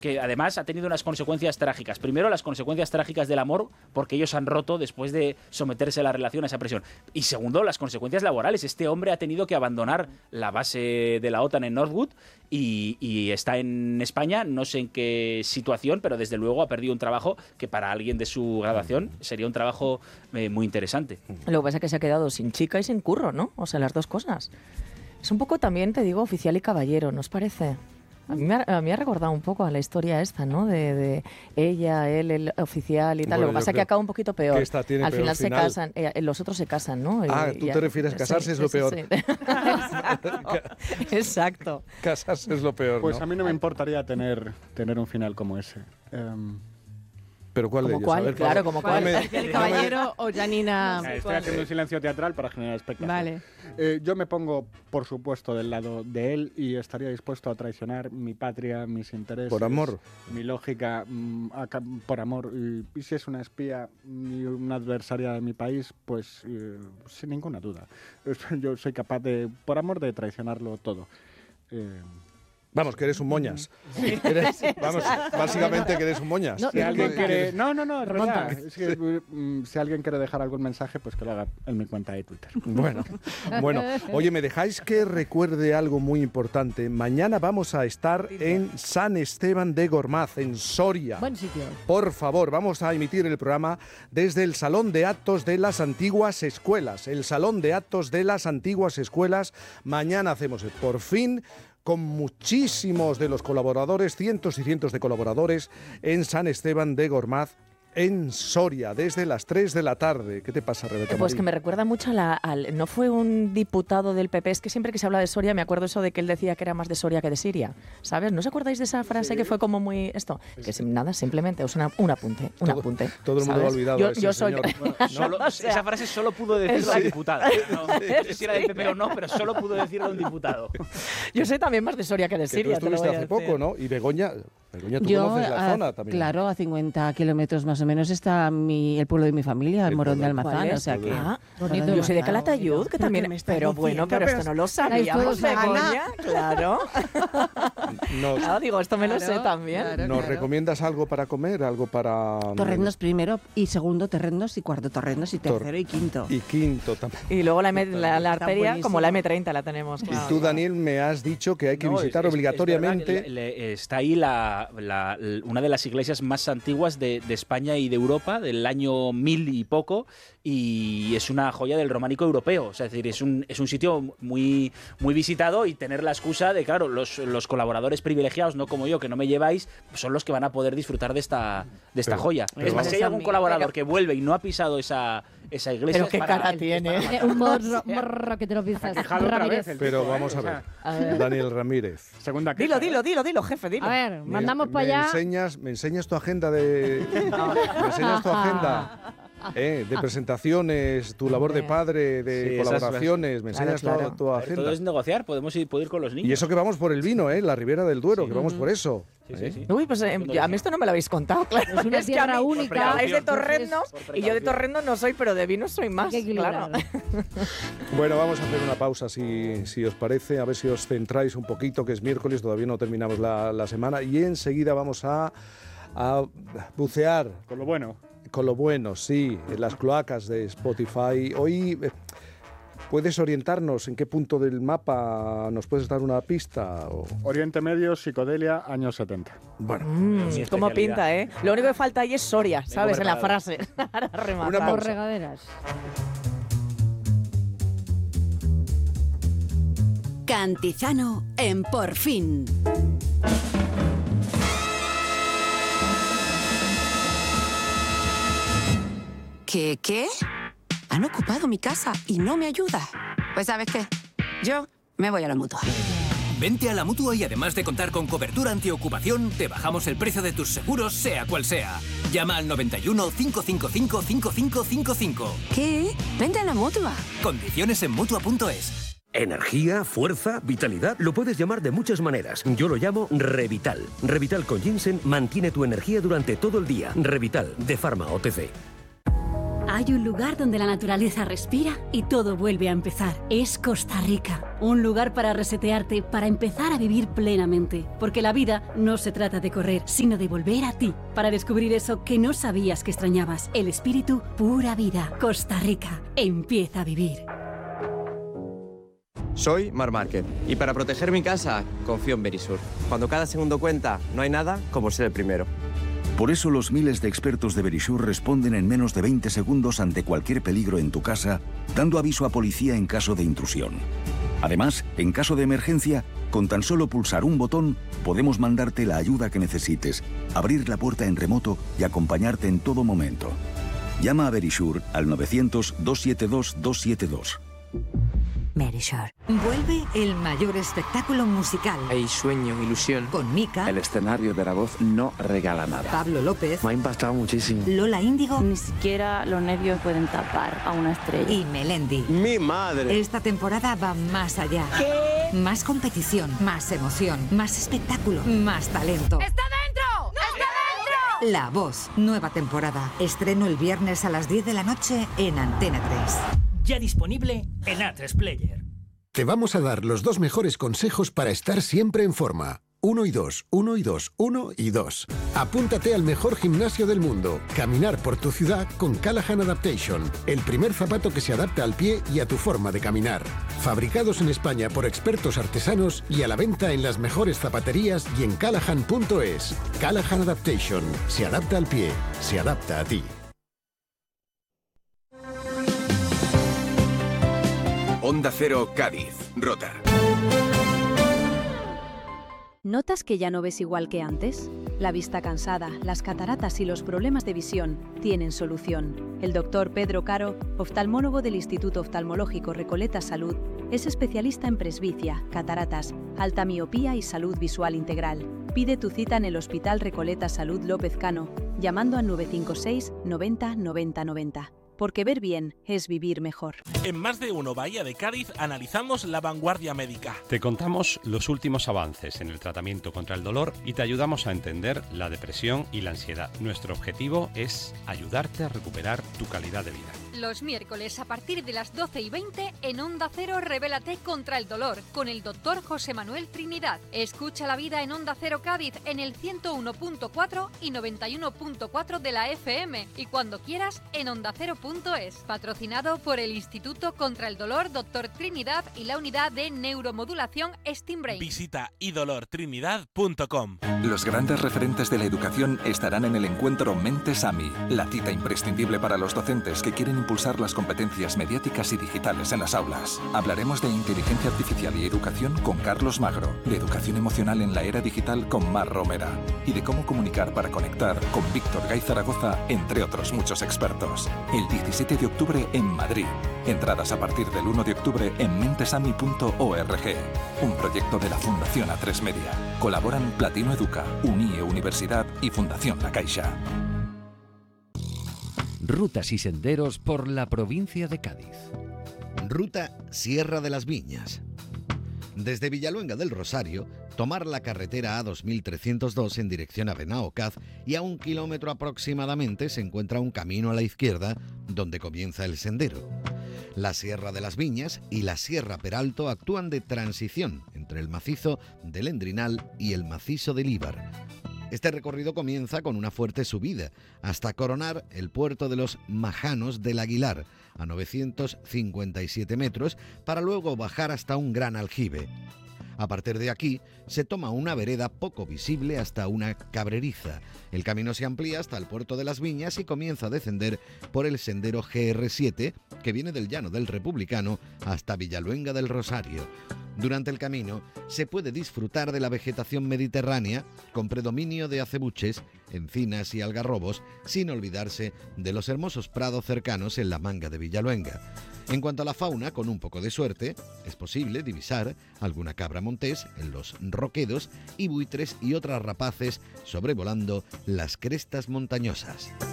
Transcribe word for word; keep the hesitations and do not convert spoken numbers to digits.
que además ha tenido unas consecuencias trágicas. Primero, las consecuencias trágicas del amor, porque ellos han roto después de someterse a la relación a esa presión. Y segundo, las consecuencias laborales. Este hombre ha tenido que abandonar la base de la OTAN en Northwood y, y está en España, no sé en qué situación, pero desde luego ha perdido un trabajo que para alguien de su graduación sería un trabajo eh, muy interesante. Lo que pasa es que se ha quedado sin chica y sin curro, ¿no? O sea, las dos cosas. Es un poco también, te digo, oficial y caballero, ¿no os parece? A mí, me ha, a mí me ha recordado un poco a la historia esta, ¿no? De, de ella, él, el oficial y tal. Bueno, Lo que pasa es que acaba un poquito peor. Que esta tiene Al peor final se final. casan, eh, los otros se casan, ¿no? Ah, Y- tú y- te refieres, casarse sí, es lo sí, peor. sí. Exacto. Exacto. Casarse es lo peor, Pues ¿no? a mí no me importaría tener, tener un final como ese. Em, ¿Pero cuál de ¿Como ellos? cuál? A ver, Claro, Pablo, como no cuál. me- ¿El no me- caballero o Janina? eh, Estoy haciendo un silencio teatral para generar expectación. Vale. Eh, yo me pongo, por supuesto, del lado de él y estaría dispuesto a traicionar mi patria, mis intereses. Por amor. Mi lógica, mm, a ca- por amor. Y, y si es una espía y una adversaria de mi país, pues eh, sin ninguna duda. Yo soy capaz de, por amor, de traicionarlo todo. Eh, Vamos, que eres un moñas. Eres- vamos, básicamente que eres un moñas. No, si alguien remonta. quiere... No, no, no, es Remonta. verdad. Es que, mm, si alguien quiere dejar algún mensaje, pues que lo haga en mi cuenta de Twitter. Bueno, bueno. Oye, ¿me dejáis que recuerde algo muy importante? Mañana vamos a estar en San Esteban de Gormaz, en Soria. Buen sitio. Por favor, vamos a emitir el programa desde el Salón de Actos de las Antiguas Escuelas. El Salón de Actos de las Antiguas Escuelas. Mañana hacemos el Por Fin con muchísimos de los colaboradores, cientos y cientos de colaboradores en San Esteban de Gormaz, en Soria, desde las tres de la tarde. ¿Qué te pasa, Rebeca? Pues Marín? que me recuerda mucho a la, al... No fue un diputado del P P, es que siempre que se habla de Soria me acuerdo eso de que él decía que era más de Soria que de Siria, ¿sabes? ¿No os acordáis de esa frase que fue como muy esto? Que sin nada, simplemente es una, un apunte, un Todo- apunte. todo el mundo ¿sabes? lo ha olvidado Yo, a ese yo soy... señor. Bueno, solo- O sea, esa frase solo pudo decirla la Sí. diputada. No, no sé si era del P P o no, pero solo pudo decirla un diputado. yo soy también más de Soria que de Que tú Siria. te lo estuviste voy a hace decir. poco, ¿no? Y Begoña, Begoña, tú Yo, conoces la a- zona también. claro, a cincuenta kilómetros más o menos está mi, el pueblo de mi familia, el El Morón de pueblo. Almazán. ¿Cuál es? O sea que... Ah, Bonito. yo soy de Calatayud, que ¿Pero también... qué me estás Pero bueno, diciendo? pero esto no lo sabíamos, todos Ana. Begoña. Claro. Nos, Claro, digo, esto me lo Claro, sé también. claro. ¿Nos recomiendas algo para comer? ¿Algo para...? Torrendos primero y segundo terrendos y cuarto torrendos y Tor- tercero y quinto. Y quinto también. Y luego la, M- la, la Está arteria, buenísimo. como la eme treinta la tenemos. Y claro, tú, claro. Daniel, me has dicho que hay que No, visitar es- es- es obligatoriamente... verdad que le- le- está ahí la, la- una de las iglesias más antiguas de, de España y de Europa, del año mil y poco, y es una joya del románico europeo. O sea, es decir, es un, es un sitio muy, muy visitado y tener la excusa de, claro, los, los colaboradores privilegiados, no como yo, que no me lleváis, son los que van a poder disfrutar de esta, de esta Pero- joya. pero Es más, vamos- si hay algún Venga. colaborador que vuelve y no ha pisado esa, esa iglesia... Pero qué es para- cara es tiene. para Eh, un morro, morro que te lo pisas. Quejado otra Ramírez. vez el Pero tipo, vamos ¿eh? a O ver. sea, A ver. Daniel Ramírez. segunda Dilo, queja, dilo, ¿eh? dilo, dilo, jefe, dilo. A ver, Me- mandamos me para allá. Enseñas, ¿Me enseñas tu agenda de...? ¿Me enseñas tu agenda? Eh, de presentaciones, tu labor de padre, de Sí, esas- colaboraciones, me Claro, enseñas claro. toda tu A ver, agenda. todo es negociar, podemos ir, poder ir con los niños. Y eso que vamos por el vino, ¿eh? La Ribera del Duero, Sí. que vamos por eso. Sí, sí, ¿eh? sí. Uy, pues eh, a mí esto no me lo habéis contado, claro. Es una que a tierra mí- única. Por Habláis de precaución. torrendos Por y yo de precaución. torrendos no soy, pero de vino soy más, Hay que claro. equilibrarlo. Bueno, vamos a hacer una pausa si, si os parece, a ver si os centráis un poquito, que es miércoles, todavía no terminamos la, la semana, y enseguida vamos a, a bucear Con lo bueno. con lo bueno, sí, en las cloacas de Spotify. Hoy, eh, ¿puedes orientarnos en qué punto del mapa nos puedes dar una pista? O- Oriente Medio, psicodelia, años setenta. Bueno, Mm, Mi cómo especialidad. pinta, ¿eh? Lo único que falta ahí es Soria, ¿sabes? En la preparado. frase. Para rematar. Una Por pausa. regaderas. Cantizano en Por Fin. ¿Qué, qué? Han ocupado mi casa y no me ayuda. Pues ¿sabes qué? Yo me voy a la Mutua. Vente a la Mutua y además de contar con cobertura antiocupación, te bajamos el precio de tus seguros, sea cual sea. Llama al noventa y uno, cinco cinco cinco, cinco cinco cinco cinco. ¿Qué? Vente a la Mutua. Condiciones en Mutua punto es. Energía, fuerza, vitalidad, lo puedes llamar de muchas maneras. Yo lo llamo Revital. Revital con ginseng mantiene tu energía durante todo el día. Revital, de Pharma O T C. Hay un lugar donde la naturaleza respira y todo vuelve a empezar. Es Costa Rica. Un lugar para resetearte, para empezar a vivir plenamente. Porque la vida no se trata de correr, sino de volver a ti. Para descubrir eso que no sabías que extrañabas. El espíritu pura vida. Costa Rica. Empieza a vivir. Soy Mar Márquez y para proteger mi casa confío en Verisur. Cuando cada segundo cuenta, no hay nada como ser el primero. Por eso los miles de expertos de Verisur responden en menos de veinte segundos ante cualquier peligro en tu casa, dando aviso a policía en caso de intrusión. Además, en caso de emergencia, con tan solo pulsar un botón, podemos mandarte la ayuda que necesites, abrir la puerta en remoto y acompañarte en todo momento. Llama a Verisur al novecientos, doscientos setenta y dos, doscientos setenta y dos. Verisur. Vuelve el mayor espectáculo musical. Hay sueño, ilusión. Con Mika. El escenario de la voz no regala nada. Pablo López. Me ha impactado muchísimo. Lola Índigo. Ni siquiera los nervios pueden tapar a una estrella. Y Melendi. ¡Mi madre! Esta temporada va más allá. ¿Qué? Más competición, más emoción, más espectáculo, más talento. ¡Está dentro! ¡No! ¡Está dentro! La Voz, nueva temporada. Estreno el viernes a las diez de la noche en Antena tres. Ya disponible en A tres Player. Te vamos a dar los dos mejores consejos para estar siempre en forma. Uno y dos, uno y dos, uno y dos. Apúntate al mejor gimnasio del mundo. Caminar por tu ciudad con Callahan Adaptation. El primer zapato que se adapta al pie y a tu forma de caminar. Fabricados en España por expertos artesanos y a la venta en las mejores zapaterías y en callahan punto es. Callahan Adaptation. Se adapta al pie. Se adapta a ti. Onda Cero Cádiz, Rota. ¿Notas que ya no ves igual que antes? La vista cansada, las cataratas y los problemas de visión tienen solución. El doctor Pedro Caro, oftalmólogo del Instituto Oftalmológico Recoleta Salud, es especialista en presbicia, cataratas, alta miopía y salud visual integral. Pide tu cita en el Hospital Recoleta Salud López Cano, llamando al nueve cinco seis, noventa, noventa, noventa. Porque ver bien es vivir mejor. En Más de Uno Bahía de Cádiz analizamos la vanguardia médica. Te contamos los últimos avances en el tratamiento contra el dolor y te ayudamos a entender la depresión y la ansiedad. Nuestro objetivo es ayudarte a recuperar tu calidad de vida. Los miércoles a partir de las doce y veinte en Onda Cero Revélate contra el dolor con el doctor José Manuel Trinidad. Escucha la vida en Onda Cero Cádiz en el ciento uno punto cuatro y noventa y uno punto cuatro de la F M y cuando quieras en onda cero punto es. Patrocinado por el Instituto contra el Dolor Doctor Trinidad y la Unidad de Neuromodulación SteamBrain. Visita i dolor trinidad punto com. Los grandes referentes de la educación estarán en el encuentro Mentes A M I, la cita imprescindible para los docentes que quieren impulsar las competencias mediáticas y digitales en las aulas. Hablaremos de inteligencia artificial y educación con Carlos Magro, de educación emocional en la era digital con Mar Romera y de cómo comunicar para conectar con Víctor Gay Zaragoza, entre otros muchos expertos. El diecisiete de octubre en Madrid. Entradas a partir del uno de octubre en mentesami punto org. Un proyecto de la Fundación A tres Media. Colaboran Platino Educa, Unie Universidad y Fundación La Caixa. Rutas y senderos por la provincia de Cádiz. Ruta Sierra de las Viñas. Desde Villaluenga del Rosario, tomar la carretera A dos mil trescientos dos en dirección a Benaocaz y a un kilómetro aproximadamente se encuentra un camino a la izquierda donde comienza el sendero. La Sierra de las Viñas y la Sierra Peralto actúan de transición entre el macizo del Endrinal y el macizo del Íbar. Este recorrido comienza con una fuerte subida hasta coronar el puerto de los Majanos del Aguilar, a novecientos cincuenta y siete metros, para luego bajar hasta un gran aljibe. A partir de aquí, se toma una vereda poco visible hasta una cabreriza. El camino se amplía hasta el puerto de las Viñas y comienza a descender por el sendero G R siete, que viene del Llano del Republicano hasta Villaluenga del Rosario. Durante el camino se puede disfrutar de la vegetación mediterránea con predominio de acebuches, encinas y algarrobos, sin olvidarse de los hermosos prados cercanos en la Manga de Villaluenga. En cuanto a la fauna, con un poco de suerte, es posible divisar alguna cabra montés en los roquedos y buitres y otras rapaces sobrevolando las crestas montañosas.